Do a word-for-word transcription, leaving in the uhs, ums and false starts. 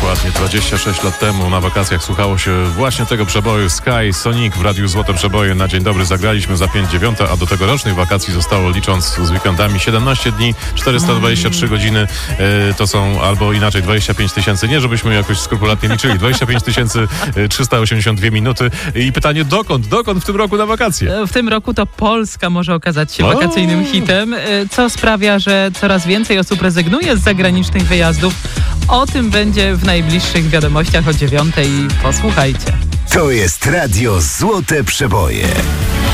Dokładnie dwadzieścia sześć lat temu na wakacjach słuchało się właśnie tego przeboju Sky Sonic w Radiu Złote Przeboje. Na dzień dobry zagraliśmy za pięć dziewiąta, a do tegorocznych wakacji zostało, licząc z weekendami, siedemnaście dni, czterysta dwadzieścia trzy godziny. E, to są, albo inaczej, dwadzieścia pięć tysięcy, nie żebyśmy jakoś skrupulatnie liczyli, dwadzieścia pięć tysięcy trzysta osiemdziesiąt dwie minuty. I pytanie, dokąd? Dokąd w tym roku na wakacje? W tym roku to Polska może okazać się wakacyjnym hitem, co sprawia, że coraz więcej osób rezygnuje z zagranicznych wyjazdów. O tym będzie w najbliższych wiadomościach o dziewiątej. Posłuchajcie. To jest Radio Złote Przeboje.